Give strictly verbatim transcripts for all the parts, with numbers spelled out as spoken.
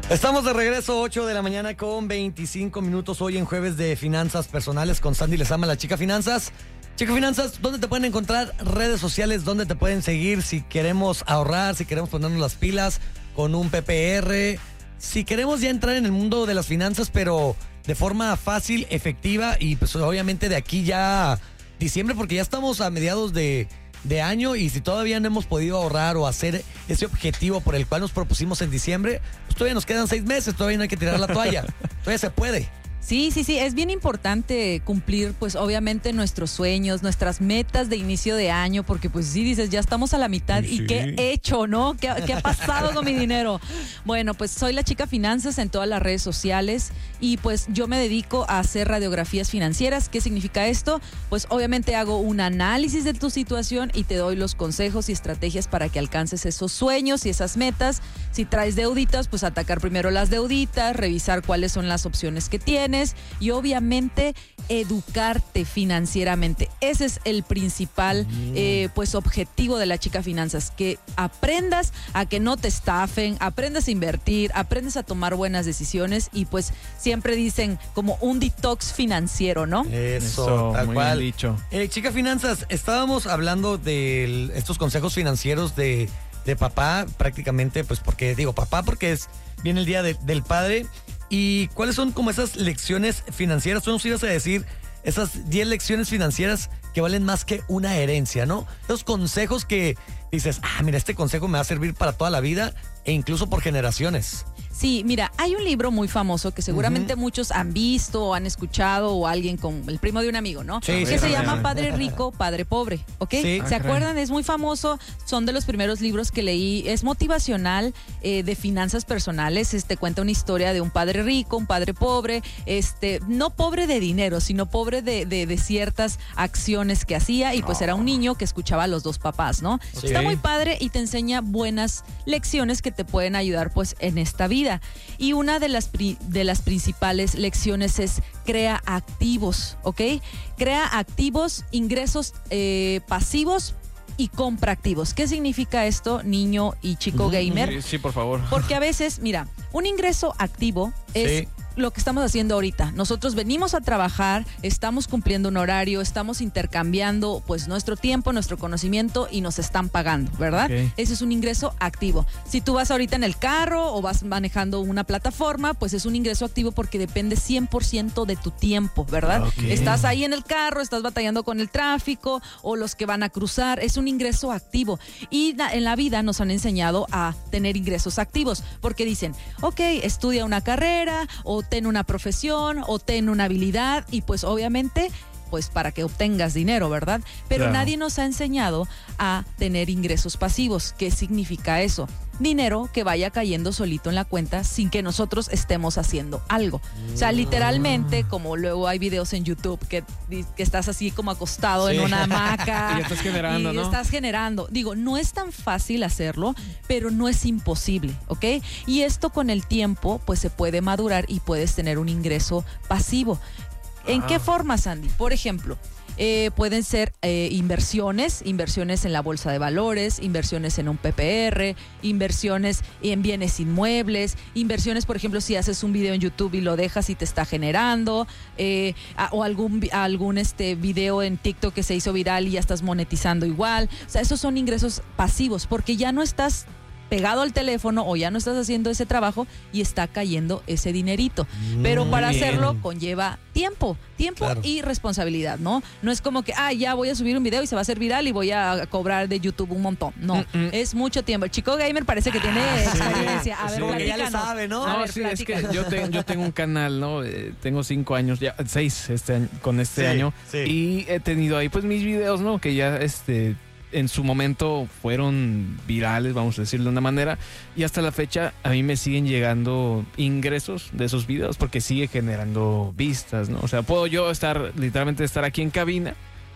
Estamos de regreso, ocho de la mañana con veinticinco minutos, hoy en jueves de Finanzas Personales con Sandy Lezama, la Chica Finanzas. Chica Finanzas, ¿dónde te pueden encontrar? Redes sociales, ¿dónde te pueden seguir? Si queremos ahorrar, si queremos ponernos las pilas con un P P R, si queremos ya entrar en el mundo de las finanzas, pero de forma fácil, efectiva y pues obviamente de aquí ya diciembre, porque ya estamos a mediados de... de año, y si todavía no hemos podido ahorrar o hacer ese objetivo por el cual nos propusimos en diciembre, pues todavía nos quedan seis meses, todavía no hay que tirar la toalla, todavía se puede. Sí, sí, sí, es bien importante cumplir pues obviamente nuestros sueños, nuestras metas de inicio de año, porque pues sí dices, ya estamos a la mitad sí. y qué he hecho, ¿no? ¿Qué, qué ha pasado con mi dinero? Bueno, pues soy la Chica Finanzas en todas las redes sociales y pues yo me dedico a hacer radiografías financieras. ¿Qué significa esto? Pues obviamente hago un análisis de tu situación y te doy los consejos y estrategias para que alcances esos sueños y esas metas. Si traes deuditas, pues atacar primero las deuditas, revisar cuáles son las opciones que tienes y obviamente educarte financieramente. Ese es el principal mm. eh, pues objetivo de la Chica Finanzas, que aprendas a que no te estafen, aprendas a invertir, aprendas a tomar buenas decisiones y pues siempre dicen como un detox financiero, ¿no? Eso, Eso tal muy cual. bien dicho. Eh, Chica Finanzas, estábamos hablando de estos consejos financieros de, de papá, prácticamente, pues porque digo papá porque es viene el día de, del padre. ¿Y cuáles son como esas lecciones financieras? Tú nos ibas a decir esas diez lecciones financieras que valen más que una herencia, ¿no? Esos consejos que dices, ah, mira, este consejo me va a servir para toda la vida e incluso por generaciones. Sí, mira, hay un libro muy famoso que seguramente uh-huh. muchos han visto o han escuchado o alguien con el primo de un amigo, ¿no? Sí, que sí, se sí, llama sí. Padre Rico, Padre Pobre, ¿ok? Sí. ¿Se Ah, acuerdan? Es muy famoso, son de los primeros libros que leí, es motivacional eh, de finanzas personales, este cuenta una historia de un padre rico, un padre pobre, este no pobre de dinero, sino pobre de, de, de ciertas acciones que hacía y pues Oh. era un niño que escuchaba a los dos papás, ¿no? Sí. Está muy padre y te enseña buenas lecciones que te pueden ayudar pues en esta vida. Y una de las, pri- de las principales lecciones es crea activos, ¿ok? Crea activos, ingresos eh, pasivos y compra activos. ¿Qué significa esto, niño y chico gamer? Sí, sí, por favor. Porque a veces, mira, un ingreso activo es Sí. lo que estamos haciendo ahorita. Nosotros venimos a trabajar, estamos cumpliendo un horario, estamos intercambiando pues nuestro tiempo, nuestro conocimiento y nos están pagando, ¿verdad? Okay. Ese es un ingreso activo. Si tú vas ahorita en el carro o vas manejando una plataforma, pues es un ingreso activo porque depende cien por ciento de tu tiempo, ¿verdad? Okay. Estás ahí en el carro, estás batallando con el tráfico o los que van a cruzar, es un ingreso activo. Y na- en la vida nos han enseñado a tener ingresos activos porque dicen, ok, estudia una carrera o ten una profesión o ten una habilidad y pues obviamente pues para que obtengas dinero, ¿verdad? Pero Claro. nadie nos ha enseñado a tener ingresos pasivos. ¿Qué significa eso? Dinero que vaya cayendo solito en la cuenta sin que nosotros estemos haciendo algo. O sea, literalmente, como luego hay videos en YouTube que, que estás así como acostado Sí. en una hamaca. Y ya estás generando, y ¿no? estás generando. Digo, no es tan fácil hacerlo, pero no es imposible, ¿ok? Y esto con el tiempo, pues se puede madurar y puedes tener un ingreso pasivo. ¿En Ah. qué forma, Sandy? Por ejemplo, eh, pueden ser eh, inversiones, inversiones en la bolsa de valores, inversiones en un P P R, inversiones en bienes inmuebles, inversiones, por ejemplo, si haces un video en YouTube y lo dejas y te está generando, eh, a, o algún, vi- algún este video en TikTok que se hizo viral y ya estás monetizando igual. O sea, esos son ingresos pasivos porque ya no estás pegado al teléfono o ya no estás haciendo ese trabajo y está cayendo ese dinerito. Pero Muy para bien. hacerlo conlleva tiempo, tiempo Claro. y responsabilidad, ¿no? No es como que, ah, ya voy a subir un video y se va a hacer viral y voy a cobrar de YouTube un montón. No, Mm-mm. es mucho tiempo. El chico gamer parece que tiene experiencia. A ver, sí. Porque ya le platícanos. sabe, ¿no? A No, ver, sí, es que platícanos. yo, te- yo tengo un canal, ¿no? Eh, tengo cinco años, ya seis este año, con este Sí, año. sí. Y he tenido ahí pues mis videos, ¿no? Que ya este en su momento fueron virales, vamos a decirlo de una manera. Y hasta la fecha a mí me siguen llegando ingresos de esos videos porque sigue generando vistas, ¿no? O sea, puedo yo estar, literalmente estar aquí en cabina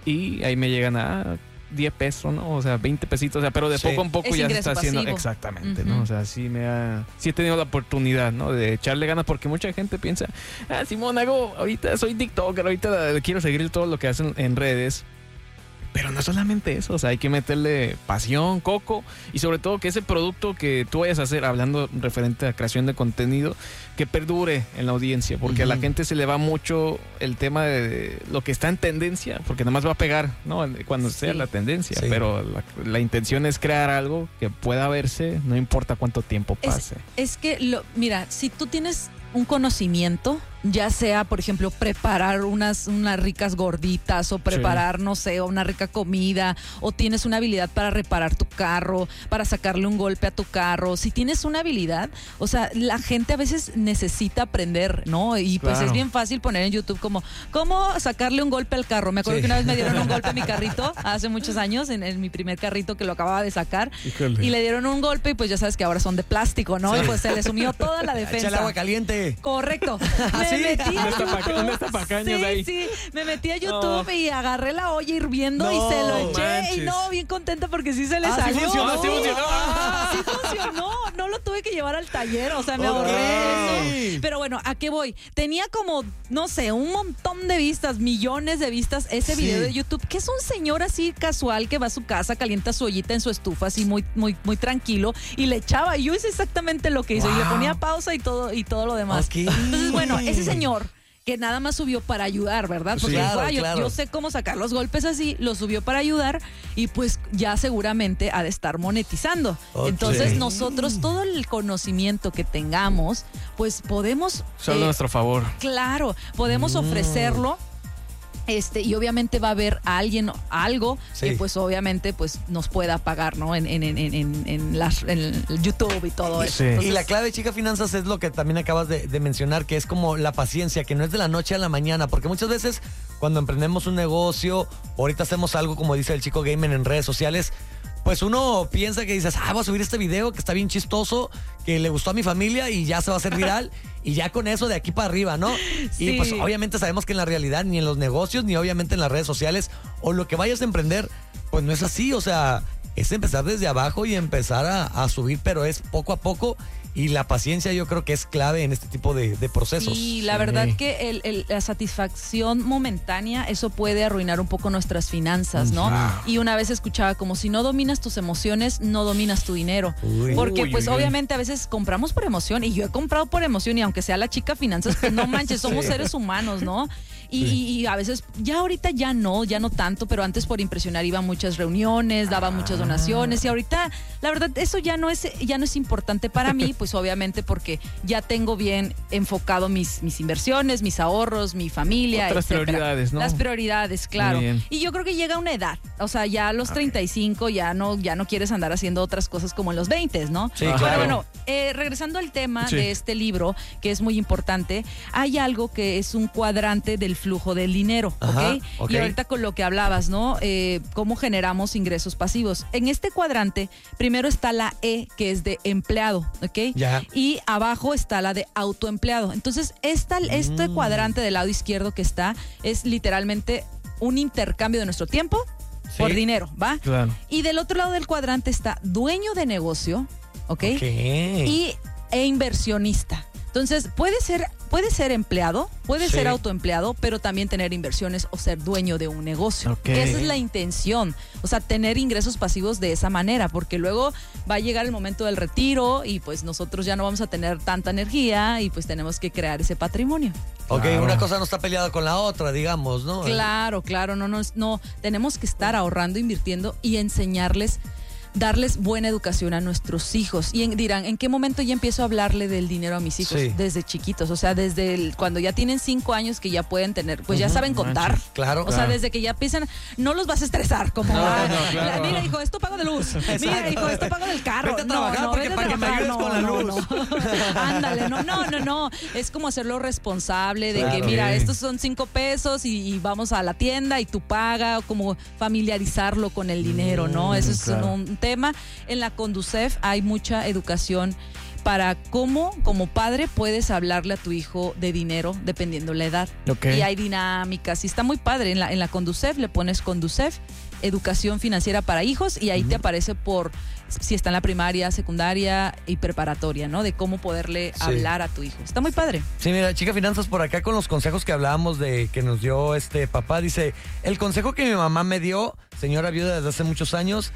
y ahí me llegan a diez pesos, ¿no? O sea, veinte pesitos, o sea, pero de Sí. poco en poco Es ya se ingreso está haciendo pasivo. exactamente, Ujú. ¿no? O sea, sí me ha sí he tenido la oportunidad, ¿no? De echarle ganas porque mucha gente piensa, ah, Simón, hago ahorita soy TikToker, ahorita quiero seguir todo lo que hacen en redes. Pero no solamente eso, o sea, hay que meterle pasión, coco, y sobre todo que ese producto que tú vayas a hacer, hablando referente a creación de contenido, que perdure en la audiencia, porque uh-huh. a la gente se le va mucho el tema de lo que está en tendencia, porque nada más va a pegar, ¿no? Cuando sí. sea la tendencia, sí. pero la, la intención es crear algo que pueda verse, no importa cuánto tiempo pase. Es, es que, lo, mira, si tú tienes un conocimiento, ya sea, por ejemplo, preparar unas, unas ricas gorditas o preparar, sí. no sé, una rica comida, o tienes una habilidad para reparar tu carro, para sacarle un golpe a tu carro. Si tienes una habilidad, o sea, la gente a veces necesita aprender, ¿no? Y pues claro. es bien fácil poner en YouTube como, ¿cómo sacarle un golpe al carro? Me acuerdo sí. que una vez me dieron un golpe a mi carrito, hace muchos años, en, en mi primer carrito que lo acababa de sacar, Híjole. y le dieron un golpe y pues ya sabes que ahora son de plástico, ¿no? Sí. Y pues se le sumió toda la defensa. Echa el agua caliente. Correcto. Me ¿Sí? metí a YouTube. ¿Dónde está Pacaño sí, de ahí? sí, me metí a YouTube no. y agarré la olla hirviendo no, y se lo eché. Manches. Y no, bien contenta porque sí se le ah, salió. ¿sí funcionó? Sí funcionó. Sí funcionó. No lo tuve que llevar al taller, o sea, me okay. ahorré eso. Pero bueno, ¿a qué voy? Tenía como, no sé, un montón de vistas, millones de vistas ese sí. video de YouTube, que es un señor así casual que va a su casa, calienta su ollita en su estufa, así muy, muy, muy tranquilo, y le echaba. Y yo hice exactamente lo que hizo. Wow. Y le ponía pausa y todo, y todo lo demás. Okay. Entonces, bueno, ese señor que nada más subió para ayudar, ¿verdad? Porque sí, claro, ah, yo, claro. yo sé cómo sacar los golpes así, lo subió para ayudar y pues ya seguramente ha de estar monetizando. Okay. Entonces nosotros todo el conocimiento que tengamos, pues podemos... Solo eh, a nuestro favor. Claro, podemos mm. ofrecerlo. Este, y obviamente va a haber a alguien algo sí. que pues obviamente pues nos pueda pagar, ¿no? En, en, en, en, en, las, en YouTube y todo eso. Sí. Entonces, y la clave, Chica Finanzas, es lo que también acabas de, de mencionar, que es como la paciencia, que no es de la noche a la mañana, porque muchas veces cuando emprendemos un negocio, ahorita hacemos algo como dice el Chico Gamer en redes sociales, pues uno piensa que dices, ah, voy a subir este video que está bien chistoso, que le gustó a mi familia y ya se va a hacer viral y ya con eso de aquí para arriba, ¿no? Sí. Y pues obviamente sabemos que en la realidad, ni en los negocios, ni obviamente en las redes sociales o lo que vayas a emprender, pues no es así, o sea, es empezar desde abajo y empezar a, a subir, pero es poco a poco. Y la paciencia yo creo que es clave en este tipo de, de procesos. Y la sí. verdad que el, el, la satisfacción momentánea, eso puede arruinar un poco nuestras finanzas, ¿no? Ah. Y una vez escuchaba como si no dominas tus emociones, no dominas tu dinero. Uy. Porque pues uy, obviamente uy. a veces compramos por emoción y yo he comprado por emoción y aunque sea la Chica Finanzas, pues no manches, somos sí. seres humanos, ¿no? Y, sí. y a veces, ya ahorita ya no, ya no tanto, pero antes por impresionar iba a muchas reuniones, daba ah. muchas donaciones y ahorita, la verdad, eso ya no es, ya no es importante para mí, pues obviamente porque ya tengo bien enfocado mis, mis inversiones, mis ahorros, mi familia, Otras etcétera. prioridades, ¿no? Las prioridades, claro. Y yo creo que llega una edad, o sea, ya a los okay. treinta y cinco ya no, ya no quieres andar haciendo otras cosas como en los veinte, ¿no? Sí, Pero claro. bueno, eh, regresando al tema sí. de este libro, que es muy importante, hay algo que es un cuadrante del flujo del dinero, Ajá, ¿ok? okay. Y ahorita con lo que hablabas, ¿no? Eh, cómo generamos ingresos pasivos. En este cuadrante, primero está la E, que es de empleado, ¿ok? Ya. Y abajo está la de autoempleado. Entonces, esta, este mm. cuadrante del lado izquierdo que está es literalmente un intercambio de nuestro tiempo sí. por dinero, ¿va? Claro. Y del otro lado del cuadrante está dueño de negocio, ¿ok? okay. Y, e inversionista. Entonces, puede ser, puede ser empleado, puede sí. ser autoempleado, pero también tener inversiones o ser dueño de un negocio. Okay. Esa es la intención. O sea, tener ingresos pasivos de esa manera, porque luego va a llegar el momento del retiro y pues nosotros ya no vamos a tener tanta energía y pues tenemos que crear ese patrimonio. Ok, claro. una cosa no está peleada con la otra, digamos, ¿no? Claro, claro, no, no, no. Tenemos que estar ahorrando, invirtiendo y enseñarles darles buena educación a nuestros hijos. Y en, dirán, ¿en qué momento ya empiezo a hablarle del dinero a mis hijos? Sí. Desde chiquitos, o sea, desde el, cuando ya tienen cinco años que ya pueden tener, pues uh-huh, ya saben contar. Manches. Claro. O claro. sea, desde que ya empiezan, no los vas a estresar, como, no, ah, no, claro. mira, hijo, esto pago de luz. Exacto. Mira, hijo, esto pago del carro. Vete a trabajar no, no, porque, para que me ayudes no, con la no, luz. No. Ándale, no, no, no, no. Es como hacerlo responsable de claro. que, mira, Sí. estos son cinco pesos y, y vamos a la tienda y tú paga, como familiarizarlo con el dinero, ¿no? Eso es claro. un, un tema. En la Conducef hay mucha educación para cómo, como padre, puedes hablarle a tu hijo de dinero dependiendo la edad. Okay. Y hay dinámicas y está muy padre. En la, en la Conducef le pones Conducef, educación financiera para hijos, y ahí uh-huh. te aparece por si está en la primaria, secundaria y preparatoria, ¿no? De cómo poderle Sí. hablar a tu hijo. Está muy padre. Sí, mira, Chica Finanzas, por acá con los consejos que hablábamos de que nos dio este papá, dice, el consejo que mi mamá me dio, señora viuda desde hace muchos años,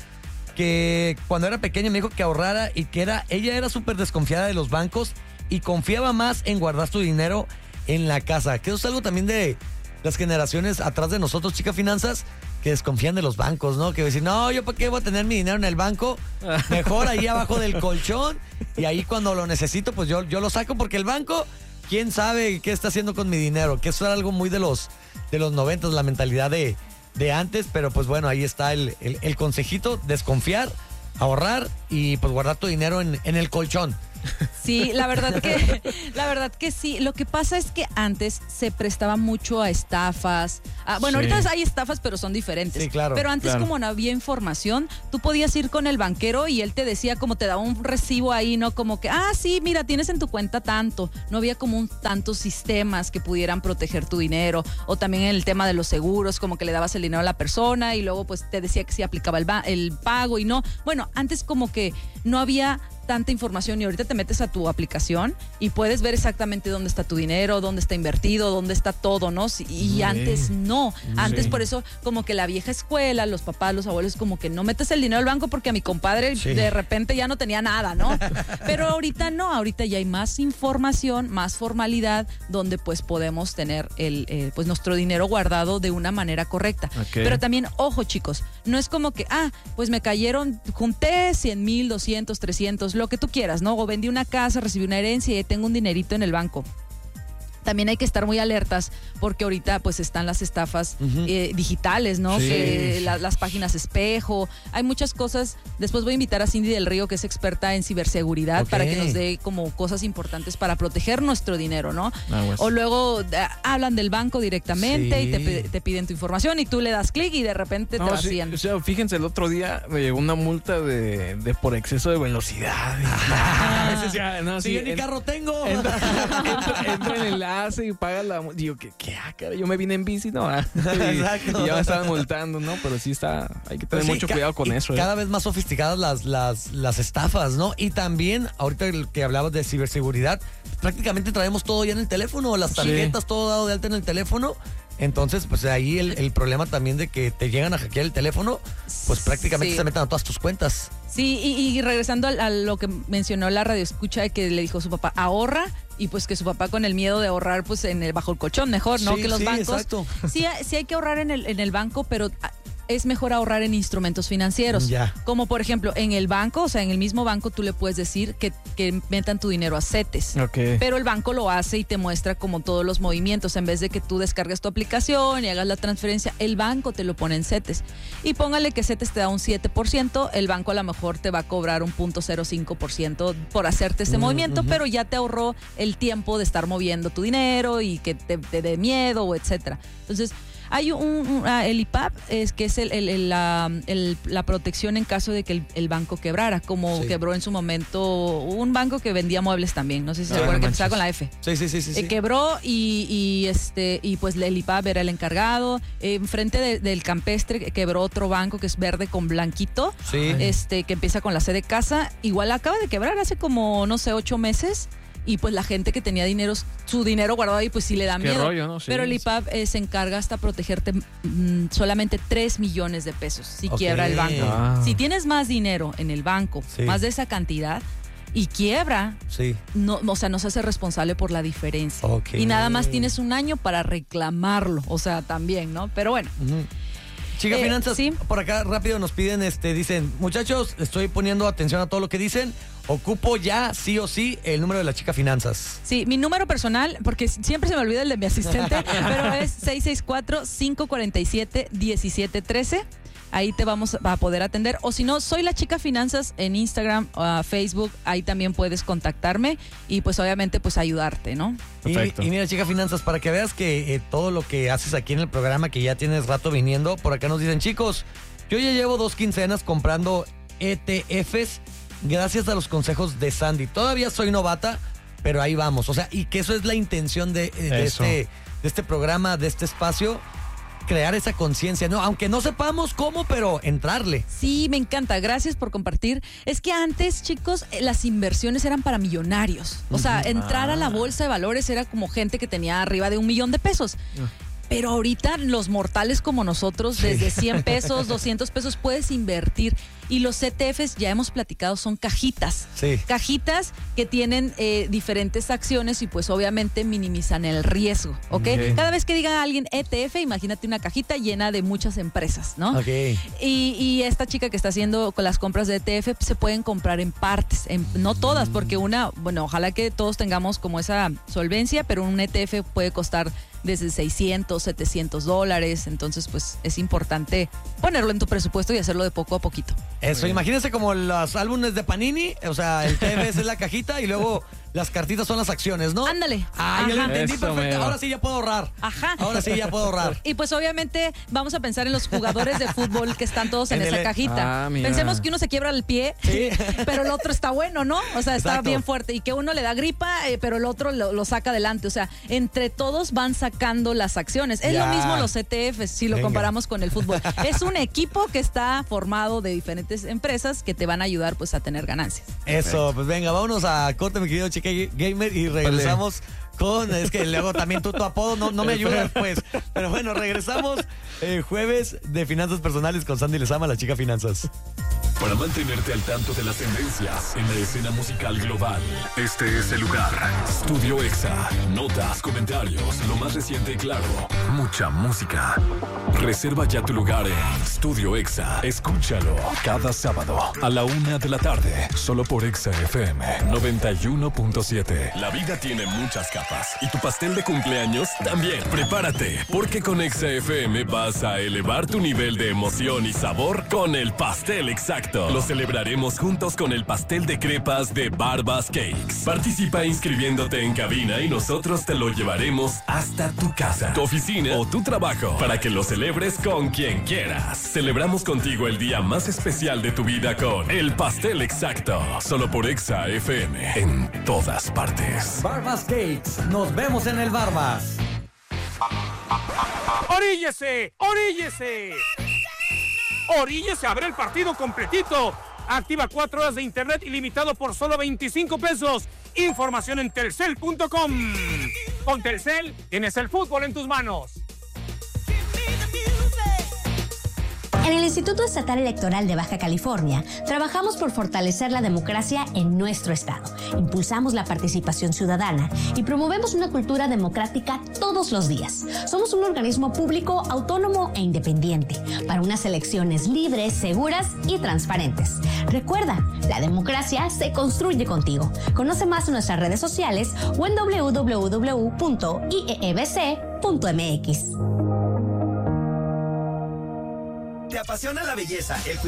que cuando era pequeña me dijo que ahorrara y que era, ella era súper desconfiada de los bancos y confiaba más en guardar su dinero en la casa. Que eso es algo también de las generaciones atrás de nosotros, Chica Finanzas, que desconfían de los bancos, ¿no? Que dicen, no, ¿yo para qué voy a tener mi dinero en el banco? Mejor ahí abajo del colchón y ahí cuando lo necesito, pues yo, yo lo saco porque el banco, quién sabe qué está haciendo con mi dinero, que eso era algo muy de los, de los noventas, la mentalidad de, de antes, pero pues bueno, ahí está el, el, el consejito, desconfiar, ahorrar y pues guardar tu dinero en, en el colchón. Sí, la verdad que, la verdad que sí. Lo que pasa es que antes se prestaba mucho a estafas. A- bueno, Sí. ahorita hay estafas, pero son diferentes. Sí, claro, Pero antes, claro. como no había información, tú podías ir con el banquero y él te decía, como te daba un recibo ahí, ¿no? Como que, ah, sí, mira, tienes en tu cuenta tanto. No había como un, tantos sistemas que pudieran proteger tu dinero. O también en el tema de los seguros, como que le dabas el dinero a la persona y luego pues te decía que sí aplicaba el, ba- el pago y no. Bueno, antes como que no había tanta información y ahorita te metes a tu aplicación y puedes ver exactamente dónde está tu dinero, dónde está invertido, dónde está todo, ¿no? Sí, y Sí. antes no. Antes Sí. por eso como que la vieja escuela, los papás, los abuelos, como que no metes el dinero al banco porque a mi compadre Sí. de repente ya no tenía nada, ¿no? Pero ahorita no, ahorita ya hay más información, más formalidad, donde pues podemos tener el, eh, pues nuestro dinero guardado de una manera correcta. Ok. Pero también, ojo chicos, no es como que, ah, pues me cayeron, junté cien mil, doscientos, trescientos, lo que tú quieras, ¿no? O vendí una casa, recibí una herencia y tengo un dinerito en el banco. También hay que estar muy alertas porque ahorita pues están las estafas Ujú. eh, digitales, ¿no? Sí. Que la- las páginas espejo, hay muchas cosas. Después voy a invitar a Cindy del Río, que es experta en ciberseguridad, Ok. para que nos dé como cosas importantes para proteger nuestro dinero, ¿no? Aguas. O luego eh, hablan del banco directamente Sí. y te, pe- te piden tu información y tú le das clic y de repente No, te sí, vacían. o sea, fíjense, el otro día me llegó una multa de, de por exceso de velocidad. Ah. Ese sí, no, Si sí, yo ni en- carro tengo. Entra, entra- entra en el enlace y paga la... mu- Digo, ¿qué, qué ah, cara? Yo me vine en bici, ¿no? Ah, y, Exacto. y ya me estaban multando, ¿no? Pero sí está... Hay que tener Pues sí, mucho ca- cuidado con y eso. ¿eh? Cada vez más sofisticadas las, las, las estafas, ¿no? Y también, ahorita que hablabas de ciberseguridad, prácticamente traemos todo ya en el teléfono, las Sí. tarjetas, todo dado de alta en el teléfono. Entonces, pues ahí el, el problema también de que te llegan a hackear el teléfono, pues prácticamente Sí. se meten a todas tus cuentas. Sí, y, y regresando a, a lo que mencionó la radioescucha de que le dijo a su papá, ahorra, y pues que su papá con el miedo de ahorrar pues en el bajo el colchón mejor, ¿no? Sí, Que los sí, bancos. exacto. Sí, sí hay que ahorrar en el, en el banco, pero ah, es mejor ahorrar en instrumentos financieros. Ya. Como por ejemplo, en el banco, o sea, en el mismo banco tú le puedes decir que, que metan tu dinero a CETES. Ok. Pero el banco lo hace y te muestra como todos los movimientos. En vez de que tú descargues tu aplicación y hagas la transferencia, el banco te lo pone en CETES. Y póngale que CETES te da un siete por ciento, el banco a lo mejor te va a cobrar un punto cero cinco por ciento por hacerte ese Mm, movimiento, ujú. pero ya te ahorró el tiempo de estar moviendo tu dinero y que te, te dé miedo, o etcétera. Entonces, hay un, un- ah, el I P A P, es que es el, el- el, la, el- la protección en caso de que el, el banco quebrara, como Sí. quebró en su momento un banco que vendía muebles también. No sé si se Ah, acuerdan no que empezaba con manches. la F. Sí, sí, sí, sí. Eh, sí. quebró y, y, este y pues el I P A P era el encargado. Eh, enfrente de- del campestre quebró otro banco que es verde con blanquito, Sí. este que empieza con la C de casa. Igual acaba de quebrar hace como, no sé, ocho meses. Y pues la gente que tenía dinero, su dinero guardado ahí, pues sí le da Qué miedo. rollo, ¿no? Sí. Pero el I P A P eh, se encarga hasta protegerte mm, solamente tres millones de pesos si Ok. quiebra el banco. Ah. Si tienes más dinero en el banco, Sí. más de esa cantidad, y quiebra, Sí. no, o sea, no se hace responsable por la diferencia. Ok. Y nada más tienes un año para reclamarlo, o sea, también, ¿no? Pero bueno, Ujú. Chica Eh, Finanzas, sí. por acá rápido nos piden, este, dicen, muchachos, estoy poniendo atención a todo lo que dicen, ocupo ya, sí o sí, el número de la Chica Finanzas. sí, mi número personal, porque siempre se me olvida el de mi asistente, pero es seis seis cuatro, cinco cuatro siete, uno siete uno tres. Ahí te vamos a poder atender. O si no, soy la Chica Finanzas en Instagram, uh, Facebook. Ahí también puedes contactarme y pues obviamente pues ayudarte, ¿no? Perfecto. Y, y mira, Chica Finanzas, para que veas que eh, todo lo que haces aquí en el programa, que ya tienes rato viniendo, por acá nos dicen, chicos, yo ya llevo dos quincenas comprando E T Fs gracias a los consejos de Sandy. Todavía soy novata, pero ahí vamos. O sea, y que eso es la intención de, eh, de Eso. este, de este programa, de este espacio. crear esa conciencia, ¿no? Aunque no sepamos cómo, pero entrarle. Sí, me encanta. Gracias por compartir. Es que antes, chicos, eh, las inversiones eran para millonarios. O sea, Ujú. entrar a la Ah. bolsa de valores era como gente que tenía arriba de un millón de pesos. Pero ahorita los mortales como nosotros, Sí. desde cien pesos, doscientos pesos, puedes invertir. Y los E T Fs, ya hemos platicado, son cajitas. Sí. Cajitas que tienen eh, diferentes acciones y pues obviamente minimizan el riesgo, ¿ok? Ok. Cada vez que diga a alguien E T F, imagínate una cajita llena de muchas empresas, ¿no? Ok. Y, y esta chica que está haciendo con las compras de E T F se pueden comprar en partes, en- no todas, porque una, bueno, ojalá que todos tengamos como esa solvencia, pero un E T F puede costar desde seiscientos, setecientos dólares, entonces pues es importante ponerlo en tu presupuesto y hacerlo de poco a poquito. Eso, imagínense como los álbumes de Panini, o sea, el T V es la cajita y luego las cartitas son las acciones, ¿no? Ándale. Ah, ya lo Ajá. entendí Eso, perfecto. mero. Ahora sí ya puedo ahorrar. Ajá. Ahora sí ya puedo ahorrar. Y pues obviamente vamos a pensar en los jugadores de fútbol que están todos en, En esa el- cajita. Ah, mira. Pensemos que uno se quiebra el pie, Sí. pero el otro está bueno, ¿no? O sea, está Exacto. bien fuerte. Y que uno le da gripa, eh, pero el otro lo, lo saca adelante. O sea, entre todos van sacando las acciones. Es Ya. lo mismo los E T Fs, si lo Venga. comparamos con el fútbol. Es un equipo que está formado de diferentes empresas que te van a ayudar pues a tener ganancias. Eso, pues venga, vámonos a corte, mi querido Chica Gamer, y regresamos con. Es que luego también tú, tu apodo no, no me ayudas, pues. Pero bueno, regresamos eh, jueves de Finanzas Personales con Sandy Lezama, la chica finanzas. Para mantenerte al tanto de las tendencias en la escena musical global, este es el lugar. Studio Exa. Notas, comentarios, lo más reciente y claro. Mucha música. Reserva ya tu lugar en Studio Exa. Escúchalo cada sábado a la una de la tarde, solo por Exa F M noventa y uno punto siete. La vida tiene muchas capas y tu pastel de cumpleaños también. Prepárate, porque con Exa F M vas a elevar tu nivel de emoción y sabor con el pastel exacto. Lo celebraremos juntos con el pastel de crepas de Barbas Cakes. Participa inscribiéndote en cabina y nosotros te lo llevaremos hasta tu casa, tu oficina o tu trabajo para que lo celebres con quien quieras. Celebramos contigo el día más especial de tu vida con el pastel exacto. Solo por Exa F M en todas partes. Barbas Cakes, nos vemos en el Barbas. ¡Oríllese! ¡Oríllese! ¡Oríllese! ¡Abre el partido completito! Activa cuatro horas de internet ilimitado por solo veinticinco pesos. Información en telcel punto com. Con Telcel tienes el fútbol en tus manos. En el Instituto Estatal Electoral de Baja California, trabajamos por fortalecer la democracia en nuestro estado. Impulsamos la participación ciudadana y promovemos una cultura democrática todos los días. Somos un organismo público, autónomo e independiente para unas elecciones libres, seguras y transparentes. Recuerda, la democracia se construye contigo. Conoce más en nuestras redes sociales o en doble u doble u doble u punto i e e b c punto m x. ¿Te apasiona la belleza, el